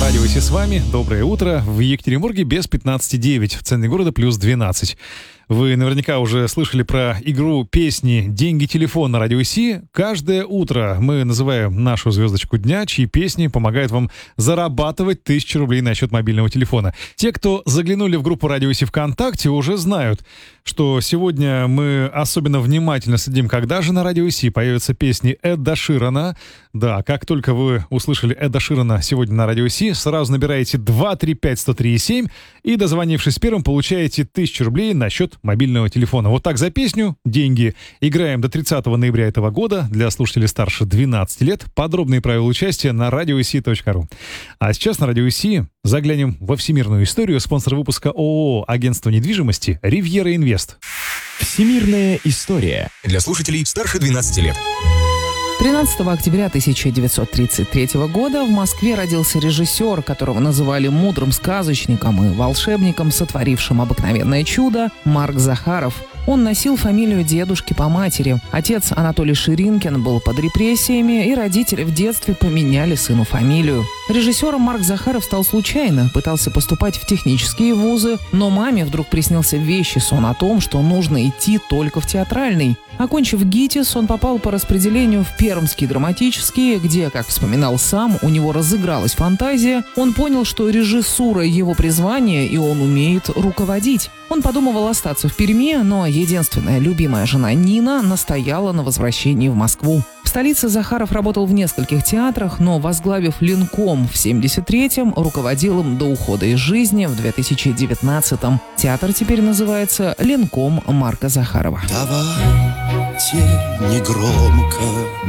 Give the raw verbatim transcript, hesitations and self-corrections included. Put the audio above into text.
Радио ИС с вами. Доброе утро. В Екатеринбурге без пятнадцати девять. В центре города плюс двенадцать. Вы наверняка уже слышали про игру песни «Деньги, телефон» на Радио ИС. Каждое утро мы называем нашу звездочку дня, чьи песни помогают вам зарабатывать тысячу рублей на счет мобильного телефона. Те, кто заглянули в группу Радио ИС ВКонтакте, уже знают, что сегодня мы особенно внимательно следим, когда же на Радио ИС появятся песни Эда Ширана. Да, как только вы услышали Эда Ширана сегодня на Радио ИС, сразу набираете два три пять сто три семь и, дозвонившись первым, получаете тысячу рублей на счет мобильного телефона. Вот так за песню «Деньги». Играем до тридцатого ноября этого года. Для слушателей старше двенадцати лет. Подробные правила участия на радиоиси точка ру. А сейчас на Радио ИС заглянем во всемирную историю. Спонсор выпуска ООО «Агентство недвижимости» «Ривьера Инвест». Всемирная история для слушателей старше двенадцати лет. тринадцатого октября тысяча девятьсот тридцать третьего года в Москве родился режиссер, которого называли мудрым сказочником и волшебником, сотворившим обыкновенное чудо, Марк Захаров. Он носил фамилию дедушки по матери. Отец Анатолий Ширинкин был под репрессиями, и родители в детстве поменяли сыну фамилию. Режиссером Марк Захаров стал случайно, пытался поступать в технические вузы, но маме вдруг приснился вещий сон о том, что нужно идти только в театральный. Окончив ГИТИС, он попал по распределению в Пермский драматический, где, как вспоминал сам, у него разыгралась фантазия. Он понял, что режиссура — его призвание, и он умеет руководить. Он подумывал остаться в Перми, но единственная любимая жена Нина настояла на возвращении в Москву. В столице Захаров работал в нескольких театрах, но, возглавив Ленком в семьдесят третьем, руководил им до ухода из жизни в две тысячи девятнадцатом. Театр теперь называется Ленком Марка Захарова. Давайте негромко